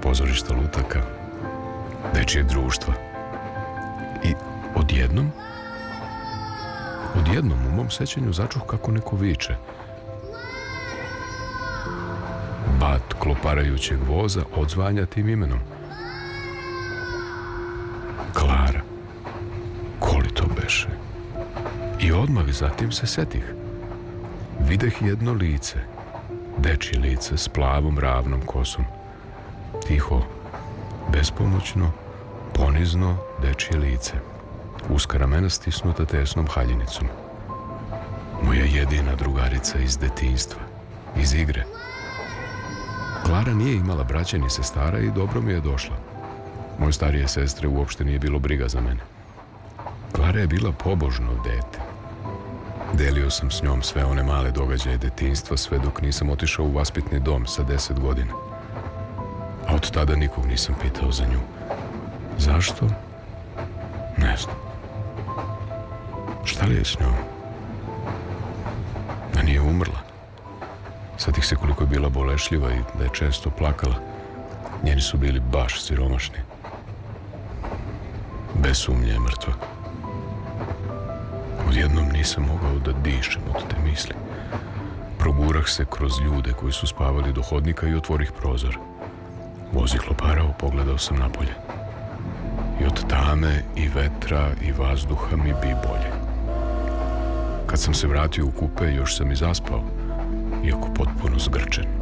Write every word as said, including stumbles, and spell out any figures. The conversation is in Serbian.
pozorišta lutaka, dečijeg društva. I odjednom, odjednom u mom sećanju začuh kako neko viče. Bat kloparajućeg voza odzvanja tim imenom. Klara. Koli to beše? I odmah zatim se setih. Videh jedno lice, dečje lice s plavom ravnom kosom. Tiho, bespomoćno, ponizno dečje lice. Uska ramena stisnuta tesnom haljinicom. Moja jedina drugarica iz detinjstva, iz igre. Klara nije imala braće ni sestara i dobro mi je došla. Moje starije sestre uopšte nije bilo briga za mene. Klara je bila pobožno dete. Delio sam s njom sve one male događaje detinjstva sve dok nisam otišao u vaspitni dom sa deset godina. A od tada nikog nisam pitao za nju. Zašto? Ne znam. Šta li je s njom? Da nije umrla. Sad ih se koliko je bila bolešljiva i da je često plakala. Njeni su bili baš siromašni. Bez sumnje je mrtva. Odjednom nisam mogao da dišem od te misli. Progurah se kroz ljude koji su spavali do hodnika i otvorih prozor. Voz je kloparao, pogledao sam napolje. I od tame i vetra i vazduha mi bi bolje. Kad sam se vratio u kupe, još sam i zaspao, iako potpuno zgrčen.